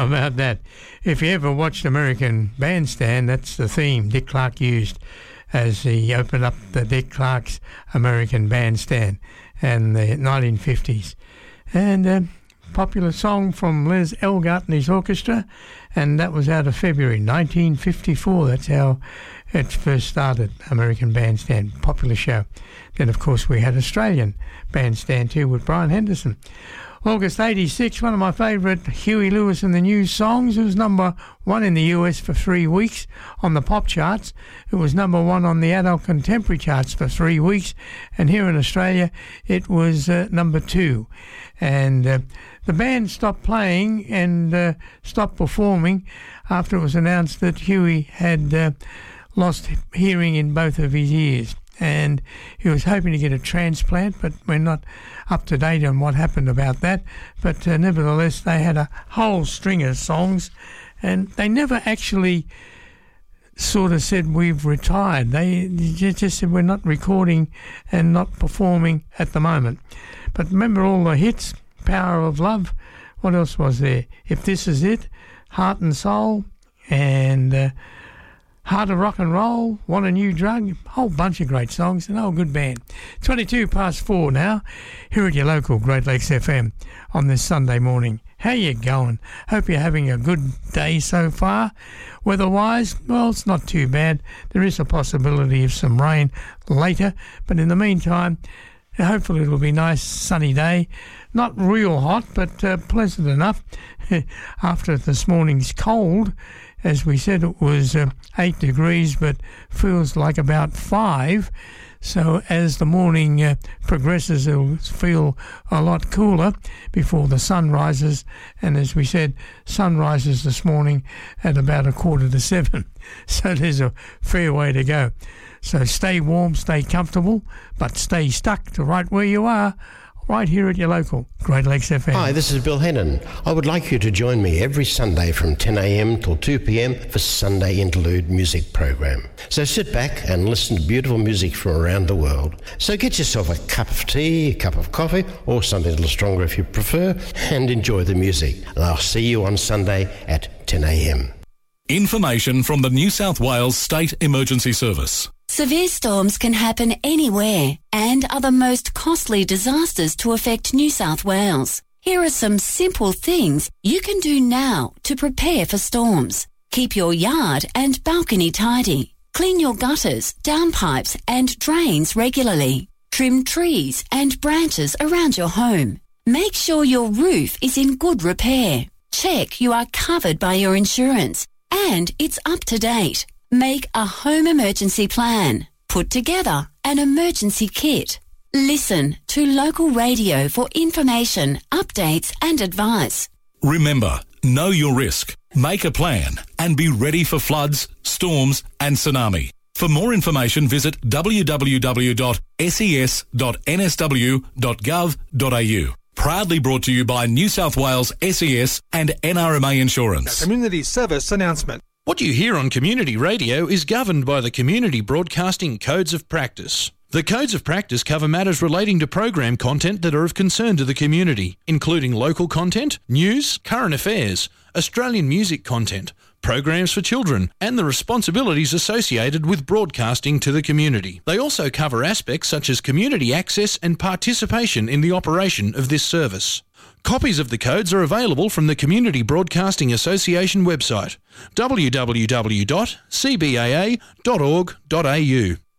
How about that? If you ever watched American Bandstand, that's the theme Dick Clark used as he opened up the Dick Clark's American Bandstand in the 1950s. And popular song from Les Elgart and his orchestra, and that was out of February 1954. That's how it first started, American Bandstand, popular show. Then, of course, we had Australian Bandstand too with Brian Henderson. August 86, one of my favourite Huey Lewis and the News songs. It was number one in the US for 3 weeks on the pop charts. It was number one on the adult contemporary charts for 3 weeks. And here in Australia, it was number two. And the band stopped playing and stopped performing after it was announced that Huey had lost hearing in both of his ears. And he was hoping to get a transplant, but we're not up to date on what happened about that. But nevertheless, they had a whole string of songs, and they never actually sort of said we've retired. They just said we're not recording and not performing at the moment. But remember all the hits, Power of Love, what else was there? If This Is It, Heart and Soul, and Heart of Rock and Roll, Want a New Drug, a whole bunch of great songs, and a good band. 4 now, here at your local Great Lakes FM on this Sunday morning. How you going? Hope you're having a good day so far. Weather-wise, well, it's not too bad. There is a possibility of some rain later, but in the meantime, hopefully it'll be a nice sunny day. Not real hot, but pleasant enough after this morning's cold. As we said, it was 8 degrees, but feels like about 5. So as the morning progresses, it'll feel a lot cooler before the sun rises. And as we said, sun rises this morning at about 6:45. So there's a fair way to go. So stay warm, stay comfortable, but stay stuck to right where you are, right here at your local Great Lakes FM. Hi, this is Bill Hennon. I would like you to join me every Sunday from 10 a.m. till 2 p.m. for Sunday Interlude music program. So sit back and listen to beautiful music from around the world. So get yourself a cup of tea, a cup of coffee, or something a little stronger if you prefer, and enjoy the music. And I'll see you on Sunday at 10 a.m. Information from the New South Wales State Emergency Service. Severe storms can happen anywhere and are the most costly disasters to affect New South Wales. Here are some simple things you can do now to prepare for storms. Keep your yard and balcony tidy. Clean your gutters, downpipes and drains regularly. Trim trees and branches around your home. Make sure your roof is in good repair. Check you are covered by your insurance and it's up to date. Make a home emergency plan. Put together an emergency kit. Listen to local radio for information, updates and advice. Remember, know your risk, make a plan and be ready for floods, storms and tsunami. For more information, visit www.ses.nsw.gov.au. Proudly brought to you by New South Wales SES and NRMA Insurance. A community service announcement. What you hear on community radio is governed by the Community Broadcasting Codes of Practice. The Codes of Practice cover matters relating to program content that are of concern to the community, including local content, news, current affairs, Australian music content, programs for children, and the responsibilities associated with broadcasting to the community. They also cover aspects such as community access and participation in the operation of this service. Copies of the codes are available from the Community Broadcasting Association website, www.cbaa.org.au.